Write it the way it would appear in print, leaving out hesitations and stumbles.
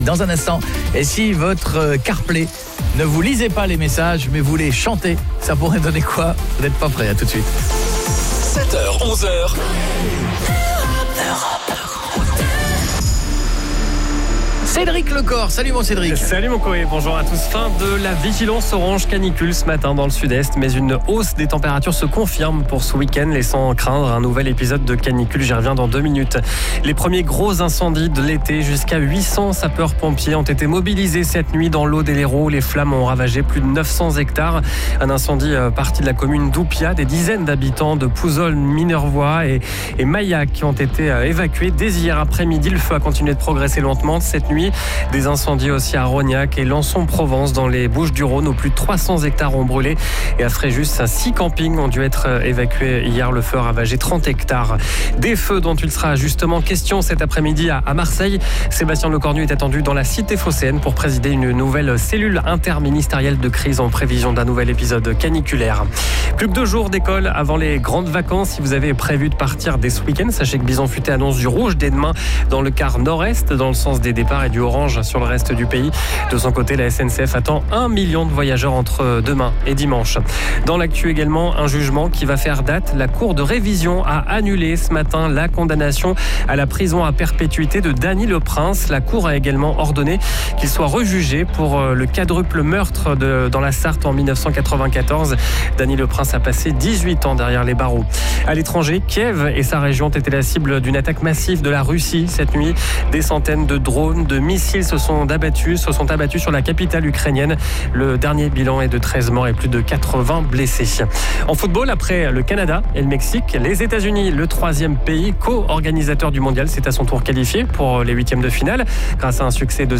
Dans un instant, et si votre CarPlay ne vous lisez pas les messages, mais vous les chantez, ça pourrait donner quoi? Vous n'êtes pas prêts, à tout de suite. 7h, 11h. Cédric Lecor, salut mon Cédric. Salut mon Koé, bonjour à tous. Fin de la vigilance orange canicule ce matin dans le sud-est, mais une hausse des températures se confirme pour ce week-end, laissant craindre un nouvel épisode de canicule. J'y reviens dans 2 minutes. Les premiers gros incendies de l'été, jusqu'à 800 sapeurs-pompiers ont été mobilisés cette nuit dans l'Aude et l'Hérault. Les flammes ont ravagé plus de 900 hectares. Un incendie parti de la commune d'Oupia. Des dizaines d'habitants de Pouzols, Minervois et Maillac qui ont été évacués dès hier après-midi. Le feu a continué de progresser lentement cette nuit. Des incendies aussi à Rognac et Lançon-Provence dans les Bouches-du-Rhône où plus de 300 hectares ont brûlé. Et à Fréjus, 6 campings ont dû être évacués hier. Le feu a ravagé 30 hectares. Des feux dont il sera justement question cet après-midi à Marseille. Sébastien Lecornu est attendu dans la cité phocéenne pour présider une nouvelle cellule interministérielle de crise en prévision d'un nouvel épisode caniculaire. Plus que 2 jours d'école avant les grandes vacances. Si vous avez prévu de partir dès ce week-end, sachez que Bison Futé annonce du rouge dès demain dans le quart nord-est, dans le sens des départs, et du orange sur le reste du pays. De son côté, la SNCF attend 1 million de voyageurs entre demain et dimanche. Dans l'actu également, un jugement qui va faire date. La Cour de révision a annulé ce matin la condamnation à la prison à perpétuité de Dany Le Prince. La Cour a également ordonné qu'il soit rejugé pour le quadruple meurtre dans la Sarthe en 1994. Dany Le Prince a passé 18 ans derrière les barreaux. À l'étranger, Kiev et sa région ont été la cible d'une attaque massive de la Russie cette nuit. Des centaines de drones, de missiles se sont abattus sur la capitale ukrainienne. Le dernier bilan est de 13 morts et plus de 80 blessés. En football, après le Canada et le Mexique, les États-Unis, le 3e pays co-organisateur du mondial, s'est à son tour qualifié pour les 8e de finale grâce à un succès de